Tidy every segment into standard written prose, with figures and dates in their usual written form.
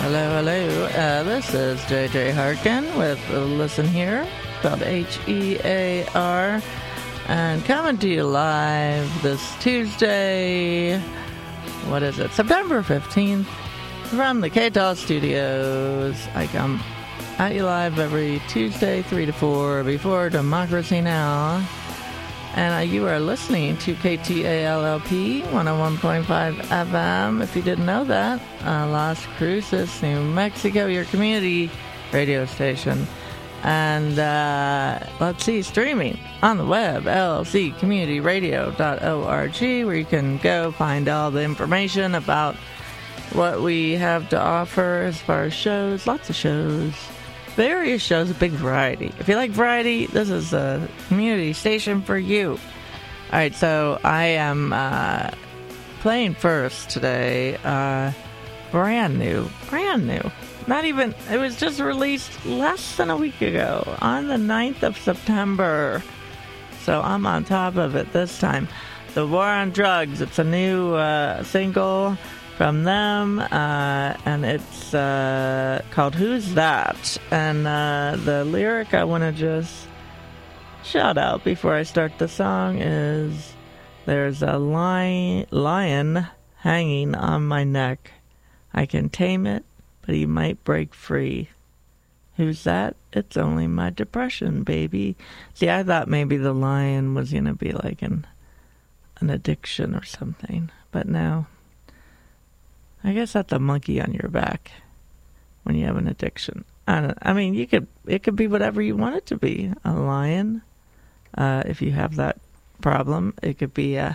Hello, hello. This is JJ Harkin with Listen Here, spelled Hear, and coming to you live this Tuesday, what is it, September 15th, from the KTAL Studios. I come at you live every Tuesday, 3 to 4, before Democracy Now! And you are listening to KTALLP 101.5 FM. If you didn't know that, Las Cruces, New Mexico, your community radio station. And let's see, streaming on the web, lcommunityradio.org, where you can go find all the information about what we have to offer as far as shows, lots of shows. Various shows, a big variety. If you like variety, this is a community station for you. All right, so I am playing first today. Brand new. Not even, it was just released less than a week ago, on the 9th of September. So I'm on top of it this time. The War on Drugs. It's a new single from them, and it's called Who's That? And the lyric I want to just shout out before I start the song is, there's a lion hanging on my neck. I can tame it, but he might break free. Who's that? It's only my depression, baby. See, I thought maybe the lion was going to be like an addiction or something, but no. I guess that's a monkey on your back when you have an addiction. I mean, it could be whatever you want it to be. A lion, if you have that problem. It could be a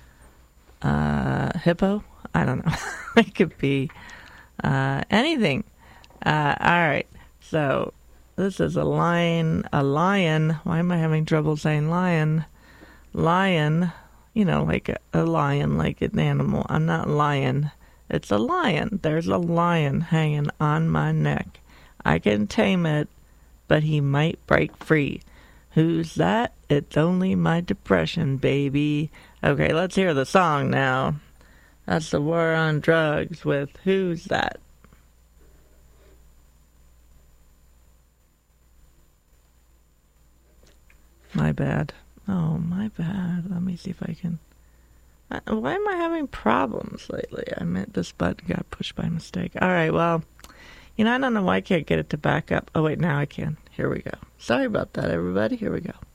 hippo. I don't know. It could be anything. All right. So this is a lion. Why am I having trouble saying lion? Lion, like a lion, like an animal. I'm not lion. It's a lion. There's a lion hanging on my neck. I can tame it, but he might break free. Who's that? It's only my depression, baby. Okay, let's hear the song now. That's the War on Drugs with Who's That? My bad. Oh, my bad. Let me see if I can... Why am I having problems lately? I meant this button got pushed by mistake. All right, well, I don't know why I can't get it to back up. Oh, wait, now I can. Here we go. Sorry about that, everybody. Here we go.